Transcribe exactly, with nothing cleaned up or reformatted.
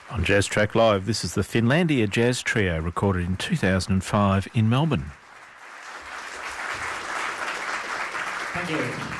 On Jazz Track Live, this is the Finlandia Jazz Trio, recorded in two thousand five in Melbourne. Thank you.